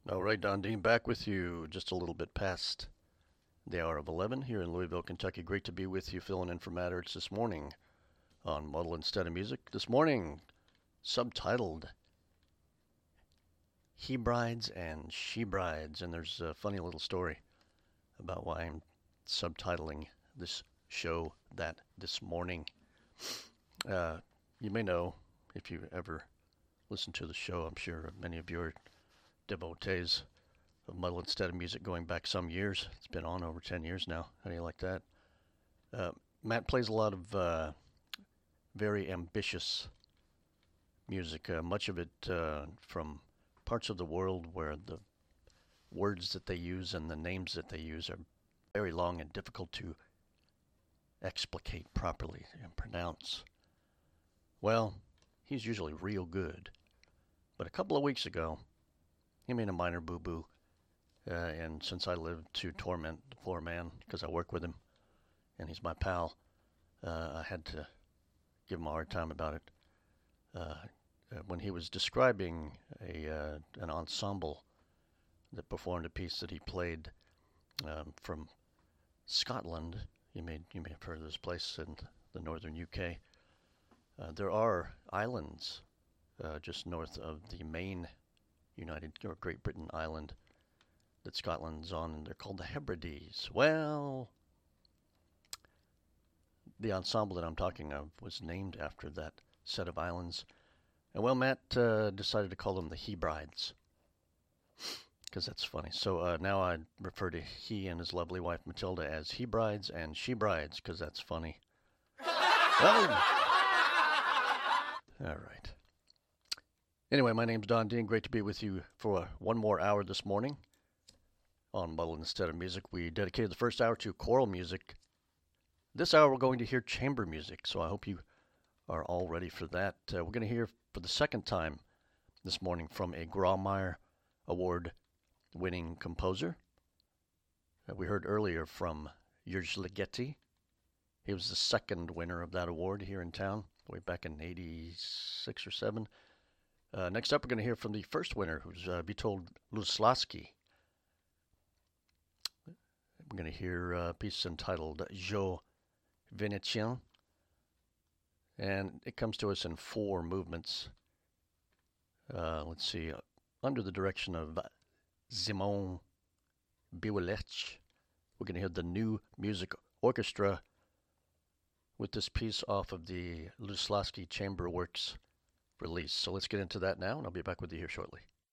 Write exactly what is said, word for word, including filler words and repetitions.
All right, Don Dean, back with you just a little bit past the hour of eleven here in Louisville, Kentucky. Great to be with you, filling in for Matt Ertz this morning on Muddle Instead of Music. This morning, subtitled He Brides and She Brides. And there's a funny little story about why I'm subtitling this show that this morning. Uh, you may know, if you ever listen to the show, I'm sure many of you are devotees of Muddle Instead of Music going back some years. It's been on over ten years now. How do you like that? Uh, Matt plays a lot of uh, very ambitious music, uh, much of it uh, from parts of the world where the words that they use and the names that they use are very long and difficult to explicate properly and pronounce. Well, he's usually real good. But a couple of weeks ago, he made a minor boo boo. Uh, and since I live to torment the poor man because I work with him and he's my pal, uh, I had to give him a hard time about it. Uh, uh, when he was describing a uh, an ensemble that performed a piece that he played um, from Scotland, you may you may have heard of this place in the northern U K. Uh, there are islands uh, just north of the main United or Great Britain island that Scotland's on, and they're called the Hebrides. Well, the ensemble that I'm talking of was named after that set of islands. And well, Matt uh, decided to call them the He Brides because that's funny. So uh, now I refer to he and his lovely wife Matilda as He Brides and She Brides because that's funny. Well, all right. Anyway, my name's Don Dean. Great to be with you for one more hour this morning on Muddle Instead of Music. We dedicated the first hour to choral music. This hour we're going to hear chamber music, so I hope you are all ready for that. Uh, we're going to hear for the second time this morning from a Grawemeyer Award winning composer. Uh, we heard earlier from Jerzy Ligeti. He was the second winner of that award here in town, way back in eighty-six or seven. Uh, next up, we're going to hear from the first winner, who's uh, Witold Luslasky. We're going to hear a piece entitled Jeux Vénitiens, and it comes to us in four movements. Uh, let's see, uh, under the direction of Szymon Białek, we're going to hear the New Music Orchestra with this piece off of the Luslasky Chamber Works release. So let's get into that now, and I'll be back with you here shortly.